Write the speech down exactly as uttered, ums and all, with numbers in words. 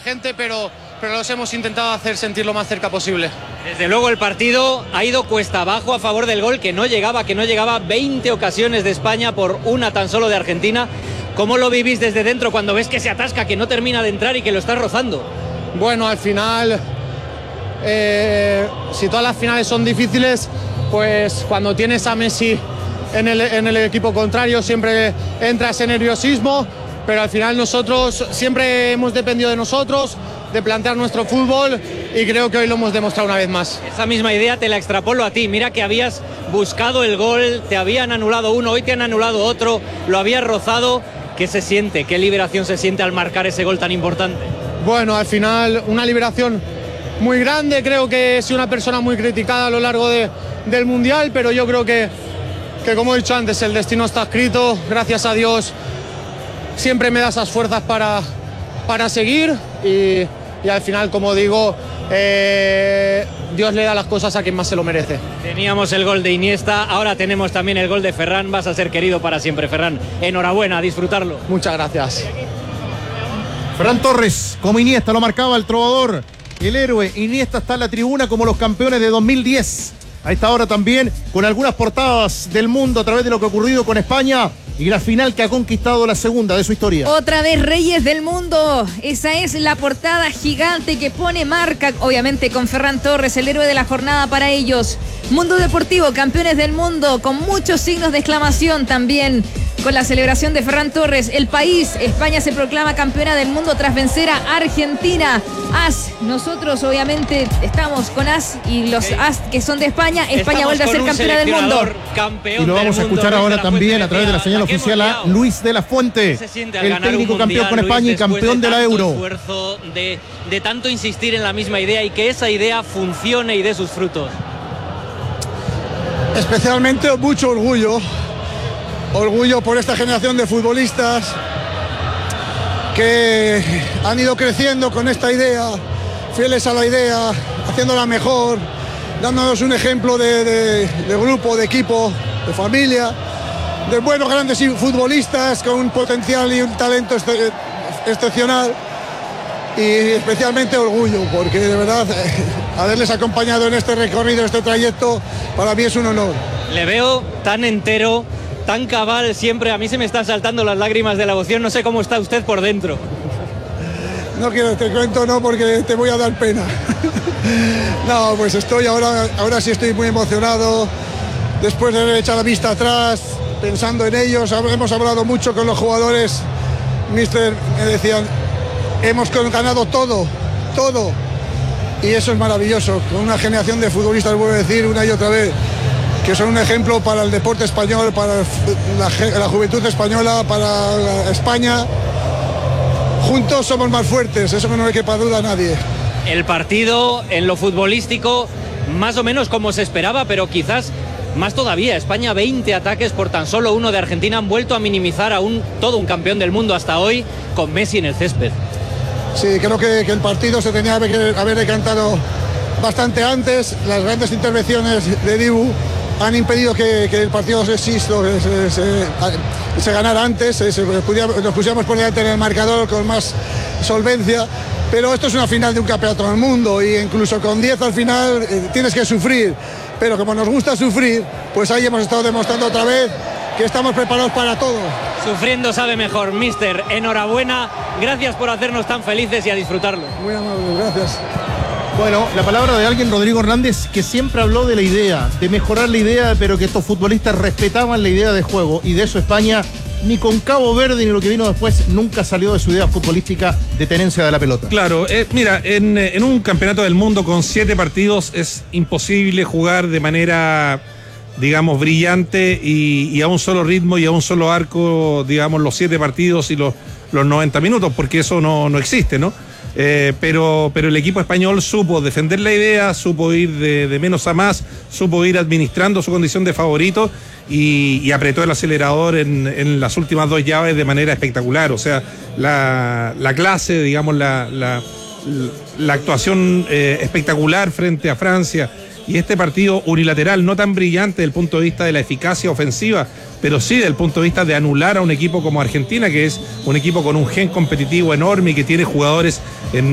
gente, pero, pero los hemos intentado hacer sentir lo más cerca posible. Desde luego el partido ha ido cuesta abajo a favor del gol, que no llegaba, que no llegaba. veinte ocasiones de España por una tan solo de Argentina. ¿Cómo lo vivís desde dentro cuando ves que se atasca, que no termina de entrar y que lo está rozando? Bueno, al final, eh, si todas las finales son difíciles, pues cuando tienes a Messi en el, en el equipo contrario siempre entra ese nerviosismo, pero al final nosotros siempre hemos dependido de nosotros, de plantear nuestro fútbol, y creo que hoy lo hemos demostrado una vez más. Esa misma idea te la extrapolo a ti. Mira que habías buscado el gol, te habían anulado uno, hoy te han anulado otro, lo habías rozado. ¿Qué se siente? ¿Qué liberación se siente al marcar ese gol tan importante? Bueno, al final una liberación muy grande. Creo que he sido una persona muy criticada a lo largo de, del Mundial, pero yo creo que, que, como he dicho antes, el destino está escrito. Gracias a Dios siempre me da esas fuerzas para, para seguir y, y al final, como digo, eh, Dios le da las cosas a quien más se lo merece. Teníamos el gol de Iniesta, ahora tenemos también el gol de Ferran. Vas a ser querido para siempre, Ferran. Enhorabuena, a disfrutarlo. Muchas gracias. Ferran Torres, como Iniesta lo marcaba el trovador, el héroe. Iniesta está en la tribuna como los campeones de dos mil diez. A esta hora también con algunas portadas del mundo a través de lo que ha ocurrido con España y la final que ha conquistado la segunda de su historia. Otra vez Reyes del Mundo. Esa es la portada gigante que pone marca, obviamente con Ferran Torres, el héroe de la jornada para ellos. Mundo Deportivo, campeones del mundo, con muchos signos de exclamación también. Con la celebración de Ferran Torres, el país, España se proclama campeona del mundo tras vencer a Argentina. As, nosotros obviamente estamos con As y los As que son de España. España Estamos vuelve a ser campeona del mundo. Y lo vamos a escuchar ahora también a través de la señal oficial a Luis de la Fuente, el técnico campeón con España y campeón de la Euro. Esfuerzo de, de tanto insistir en la misma idea y que esa idea funcione y dé sus frutos. Especialmente mucho orgullo. Orgullo por esta generación de futbolistas que han ido creciendo con esta idea, fieles a la idea, haciéndola mejor, dándonos un ejemplo de, de, de grupo, de equipo, de familia, de buenos grandes futbolistas con un potencial y un talento ex excepcional. Y especialmente orgullo, porque de verdad haberles acompañado en este recorrido, en este trayecto, para mí es un honor. Le veo tan entero, tan cabal siempre. A mí se me están saltando las lágrimas de la emoción. No sé cómo está usted por dentro. No quiero, te cuento no, porque te voy a dar pena. No, pues estoy ahora, ahora sí estoy muy emocionado. Después de haber echado la vista atrás, pensando en ellos, hemos hablado mucho con los jugadores. Mister, me decían, hemos ganado todo, todo. Y eso es maravilloso. Con una generación de futbolistas, vuelvo a decir una y otra vez, que son un ejemplo para el deporte español, para la, la juventud española, para España. Juntos somos más fuertes, eso que no le quepa duda a nadie. El partido en lo futbolístico, más o menos como se esperaba, pero quizás más todavía. España, veinte ataques por tan solo uno de Argentina, han vuelto a minimizar a un, todo un campeón del mundo hasta hoy, con Messi en el césped. Sí, creo que, que el partido se tenía que haber decantado bastante antes. Las grandes intervenciones de Dibu han impedido que, que el partido se, se, se, se, se ganara antes, se, se, nos pusiéramos por delante en el marcador con más solvencia, pero esto es una final de un campeonato del mundo y incluso con diez al final eh, tienes que sufrir, pero como nos gusta sufrir, pues ahí hemos estado demostrando otra vez que estamos preparados para todo. Sufriendo sabe mejor, mister. Enhorabuena, gracias por hacernos tan felices y a disfrutarlo. Muy amable, gracias. Bueno, la palabra de alguien, Rodrigo Hernández, que siempre habló de la idea, de mejorar la idea, pero que estos futbolistas respetaban la idea de juego, y de eso España, ni con Cabo Verde ni lo que vino después, nunca salió de su idea futbolística de tenencia de la pelota. Claro, eh, mira, en, en un campeonato del mundo con siete partidos es imposible jugar de manera, digamos, brillante y, y a un solo ritmo y a un solo arco, digamos, los siete partidos y los, los noventa minutos, porque eso no, no existe, ¿no? Eh, pero, pero el equipo español supo defender la idea, supo ir de, de menos a más, supo ir administrando su condición de favorito y, y apretó el acelerador en, en las últimas dos llaves de manera espectacular. O sea, la, la clase, digamos, la, la, la actuación eh, espectacular frente a Francia y este partido unilateral, no tan brillante desde el punto de vista de la eficacia ofensiva, pero sí desde el punto de vista de anular a un equipo como Argentina, que es un equipo con un gen competitivo enorme y que tiene jugadores en